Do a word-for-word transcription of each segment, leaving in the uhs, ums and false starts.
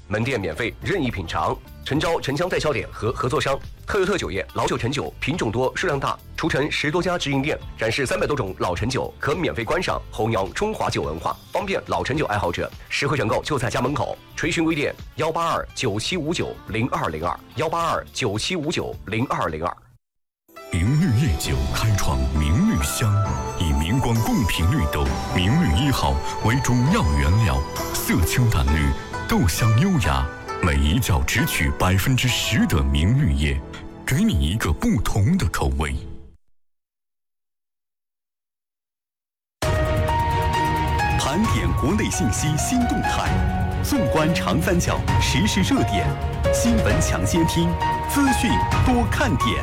门店免费任意品尝。诚招城乡代销点和合作商，特优特酒业老酒陈酒品种多数量大，除城十多家直营店，展示三百多种老陈酒，可免费观赏，弘扬中华酒文化，方便老陈酒爱好者实惠选购就在家门口。垂询微店幺八二九七五九零二零二幺八二九七五九零二零二。 明绿夜酒开创明绿香，以明光贡品绿豆明绿一号为主要原料，色清淡绿，豆香优雅，每一窖只取百分之十的明绿叶，给你一个不同的口味。盘点国内信息新动态，纵观长三角时事热点，新闻抢先听，资讯多看点。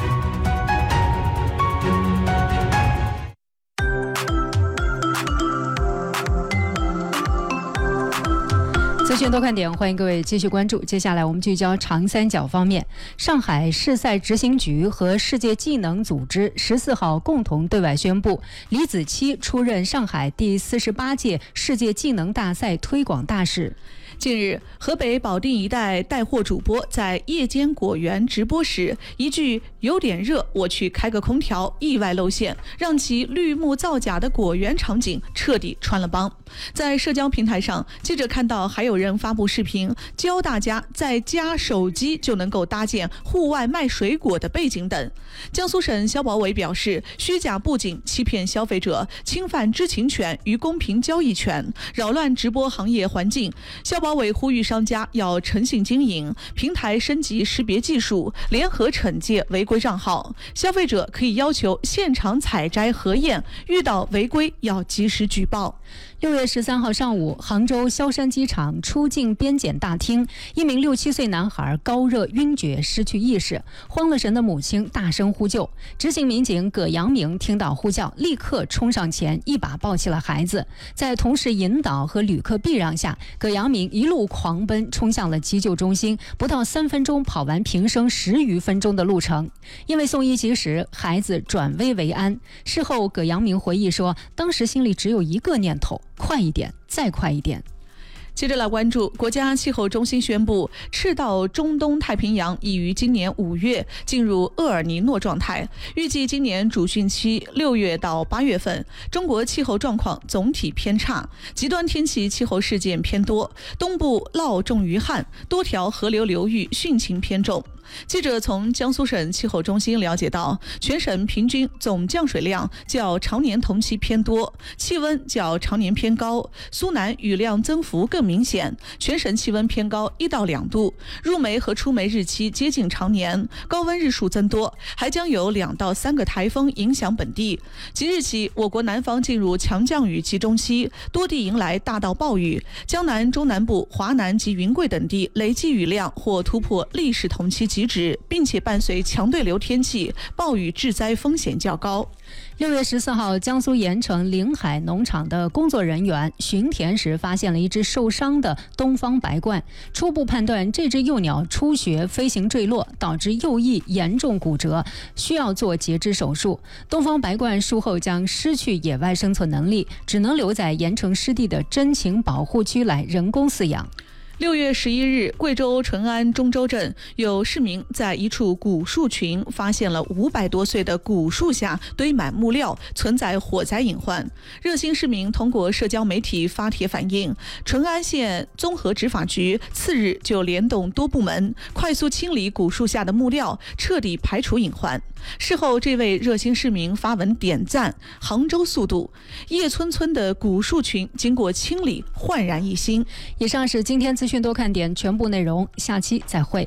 资讯多看点，欢迎各位继续关注。接下来我们聚焦长三角方面，上海市赛执行局和世界技能组织十四号共同对外宣布，李子柒出任上海第四十八届世界技能大赛推广大使。 近日，河北保定一带带货主播在夜间果园直播时，一句“有点热，我去开个空调”意外露馅，让其绿幕造假的果园场景彻底穿了帮。在社交平台上，记者看到还有人发布视频，教大家在家手机就能够搭建户外卖水果的背景等。江苏省消保委表示，虚假不仅欺骗消费者，侵犯知情权与公平交易权，扰乱直播行业环境。消保委呼吁商家要诚信经营，平台升级识别技术，联合惩戒违规账号。消费者可以要求现场采摘核验，遇到违规要及时举报。 六月十三号上午，杭州萧山机场出境边检大厅，一名六七岁男孩高热晕厥失去意识，慌了神的母亲大声呼救。执行民警葛阳明听到呼叫，立刻冲上前，一把抱起了孩子。在同时引导和旅客避让下，葛阳明一路狂奔冲向了急救中心，不到三分钟跑完平生十余分钟的路程。因为送医及时，孩子转危为安。事后，葛阳明回忆说，当时心里只有一个念头：快一点，再快一点。 接着来关注，国家气候中心宣布，赤道中东太平洋已于今年五月进入厄尔尼诺状态，预计今年主汛期六月到八月份，中国气候状况总体偏差，极端天气气候事件偏多，东部涝重于旱，多条河流流域汛情偏重。记者从江苏省气候中心了解到，全省平均总降水量较常年同期偏多，气温较常年偏高，苏南雨量增幅更明显，全省气温偏高一到两度，入梅和出梅日期接近常年，高温日数增多，还将有两到三个台风影响本地。即日起，我国南方进入强降雨集中期，多地迎来大到暴雨，江南、中南部、华南及云贵等地累计雨量或突破历史同期极值，并且伴随强对流天气，暴雨致灾风险较高。 六月十四号，江苏盐城临海农场的工作人员巡田时发现了一只受伤的东方白鹳，初步判断这只幼鸟出血飞行坠落，导致右翼严重骨折，需要做截肢手术。东方白鹳术后将失去野外生存能力，只能留在盐城湿地的真情保护区来人工饲养。 六月十一日，贵州淳安中州镇有市民在一处古树群发现了五百多岁的古树下堆满木料，存在火灾隐患。热心市民通过社交媒体发帖反映，淳安县综合执法局次日就联动多部门，快速清理古树下的木料，彻底排除隐患。事后，这位热心市民发文点赞杭州速度，叶村村的古树群经过清理焕然一新。 以上是今天资讯多看点全部内容，下期再会。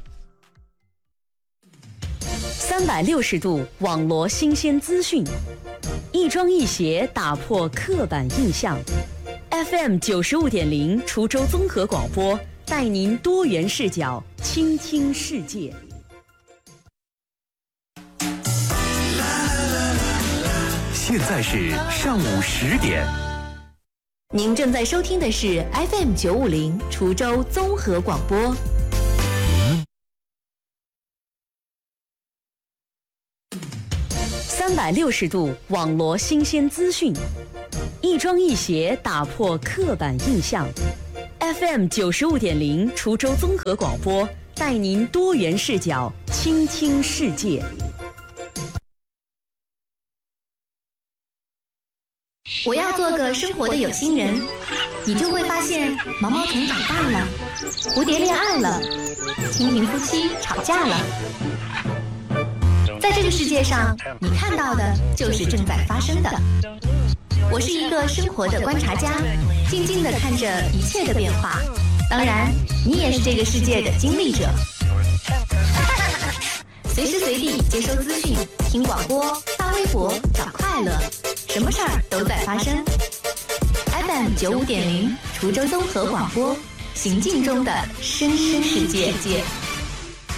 三百六十度网罗新鲜资讯，一庄一协打破刻板印象。F M 九十五点零滁州综合广播，带您多元视角倾听世界。 现在是上午十点。 您正在收听的是 F M 九五零滁州综合广播。三百六十度网罗新鲜资讯，一庄一协打破刻板印象。 F M 九十五点零，滁州综合广播，带您多元视角倾听世界。 我要做个生活的有心人，你就会发现毛毛虫长大了，蝴蝶恋爱了，蜻蜓夫妻吵架了。在这个世界上，你看到的就是正在发生的。我是一个生活的观察家，静静地看着一切的变化。当然，你也是这个世界的经历者。随时随地接收资讯，听广播，发微博，找快乐，什么事儿都在发生。F M 九五点零，滁州综合广播，行进中的声声世界。